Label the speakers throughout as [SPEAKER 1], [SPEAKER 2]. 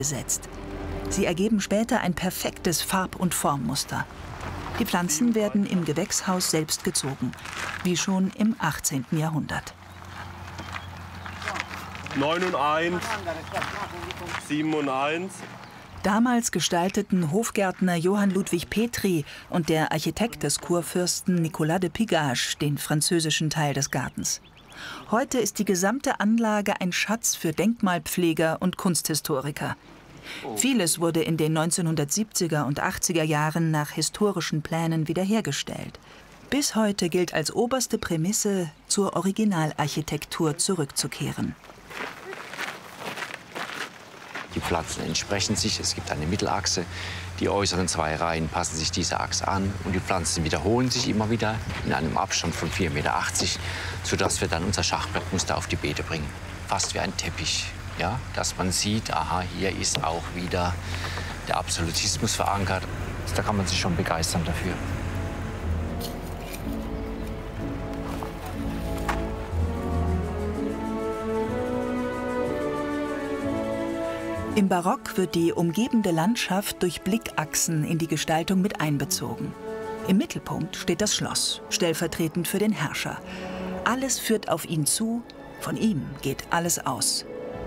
[SPEAKER 1] gesetzt. Sie ergeben später ein perfektes Farb- und Formmuster. Die Pflanzen werden im Gewächshaus selbst gezogen, wie schon im 18. Jahrhundert.
[SPEAKER 2] 9 und 1, 7 und 1.
[SPEAKER 1] Damals gestalteten Hofgärtner Johann Ludwig Petri und der Architekt des Kurfürsten Nicolas de Pigage den französischen Teil des Gartens. Heute ist die gesamte Anlage ein Schatz für Denkmalpfleger und Kunsthistoriker. Vieles wurde in den 1970er und 80er Jahren nach historischen Plänen wiederhergestellt. Bis heute gilt als oberste Prämisse, zur Originalarchitektur zurückzukehren.
[SPEAKER 3] Die Pflanzen entsprechen sich, es gibt eine Mittelachse. Die äußeren 2 Reihen passen sich dieser Achse an und die Pflanzen wiederholen sich immer wieder in einem Abstand von 4,80 Meter, sodass wir dann unser Schachbrettmuster auf die Beete bringen. Fast wie ein Teppich, ja? Dass man sieht, aha, hier ist auch wieder der Absolutismus verankert. Da kann man sich schon begeistern dafür.
[SPEAKER 1] Im Barock wird die umgebende Landschaft durch Blickachsen in die Gestaltung mit einbezogen. Im Mittelpunkt steht das Schloss, stellvertretend für den Herrscher. Alles führt auf ihn zu, von ihm geht alles aus.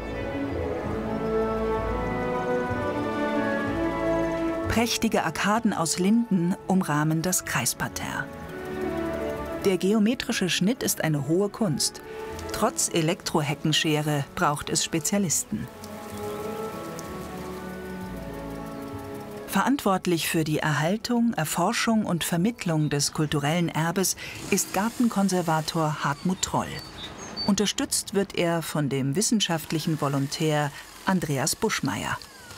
[SPEAKER 1] Prächtige Arkaden aus Linden umrahmen das Kreisparterre. Der geometrische Schnitt ist eine hohe Kunst. Trotz Elektroheckenschere braucht es Spezialisten. Verantwortlich für die Erhaltung, Erforschung und Vermittlung des kulturellen Erbes ist Gartenkonservator Hartmut Troll. Unterstützt wird er von dem wissenschaftlichen Volontär Andreas Buschmeier.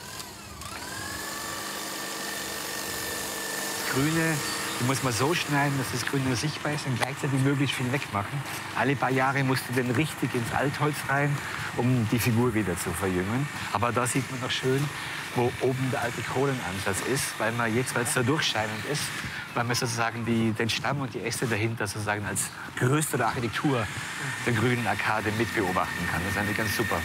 [SPEAKER 4] Das Grüne, die muss man so schneiden, dass das Grüne sichtbar ist und gleichzeitig möglichst viel wegmachen. Alle paar Jahre musst du dann richtig ins Altholz rein, um die Figur wieder zu verjüngen. Aber da sieht man noch schön, wo oben der alte Kohlenansatz ist, weil es so durchscheinend ist, weil man sozusagen den Stamm und die Äste dahinter sozusagen als Gerüst oder Architektur der grünen Arkade mit beobachten kann. Das ist eigentlich ganz super.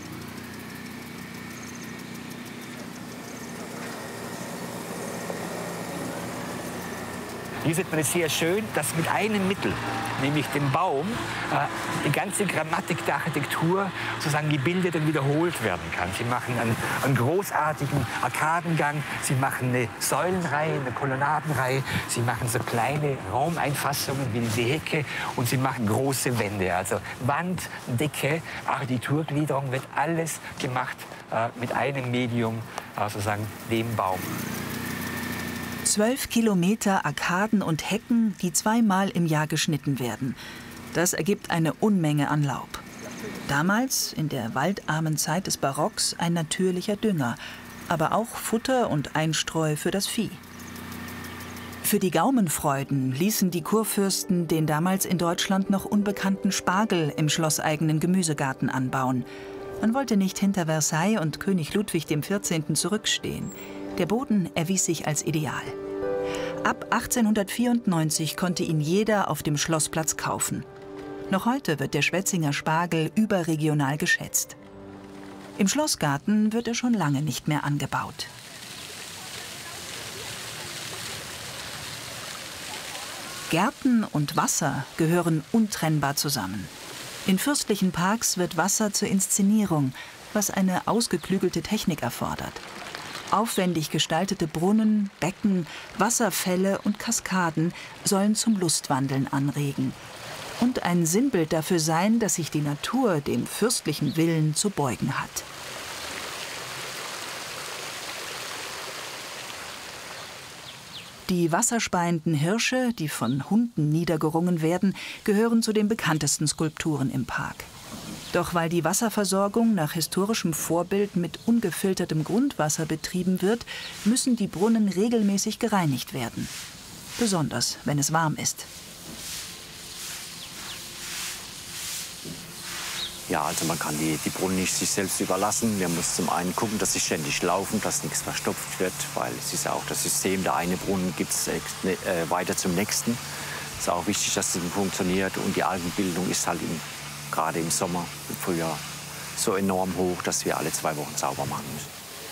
[SPEAKER 4] Hier sieht man es sehr schön, dass mit einem Mittel, nämlich dem Baum, die ganze Grammatik der Architektur sozusagen gebildet und wiederholt werden kann. Sie machen einen großartigen Arkadengang, sie machen eine Säulenreihe, eine Kolonnadenreihe, sie machen so kleine Raumeinfassungen wie die Hecke und sie machen große Wände. Also Wand, Decke, Architekturgliederung wird alles gemacht mit einem Medium, sozusagen dem Baum.
[SPEAKER 1] 12 Kilometer Arkaden und Hecken, die zweimal im Jahr geschnitten werden. Das ergibt eine Unmenge an Laub. Damals, in der waldarmen Zeit des Barocks, ein natürlicher Dünger, aber auch Futter und Einstreu für das Vieh. Für die Gaumenfreuden ließen die Kurfürsten den damals in Deutschland noch unbekannten Spargel im schlosseigenen Gemüsegarten anbauen. Man wollte nicht hinter Versailles und König Ludwig XIV. Zurückstehen. Der Boden erwies sich als ideal. Ab 1894 konnte ihn jeder auf dem Schlossplatz kaufen. Noch heute wird der Schwetzinger Spargel überregional geschätzt. Im Schlossgarten wird er schon lange nicht mehr angebaut. Gärten und Wasser gehören untrennbar zusammen. In fürstlichen Parks wird Wasser zur Inszenierung, was eine ausgeklügelte Technik erfordert. Aufwendig gestaltete Brunnen, Becken, Wasserfälle und Kaskaden sollen zum Lustwandeln anregen und ein Sinnbild dafür sein, dass sich die Natur dem fürstlichen Willen zu beugen hat. Die wasserspeienden Hirsche, die von Hunden niedergerungen werden, gehören zu den bekanntesten Skulpturen im Park. Doch weil die Wasserversorgung nach historischem Vorbild mit ungefiltertem Grundwasser betrieben wird, müssen die Brunnen regelmäßig gereinigt werden. Besonders, wenn es warm ist.
[SPEAKER 3] Ja, also man kann die Brunnen nicht sich selbst überlassen. Wir müssen zum einen gucken, dass sie ständig laufen, dass nichts verstopft wird, weil es ist ja auch das System, der eine Brunnen gibt es weiter zum nächsten. Es ist auch wichtig, dass das funktioniert und die Algenbildung ist halt gerade im Sommer, im Frühjahr so enorm hoch, dass wir alle 2 Wochen sauber machen müssen.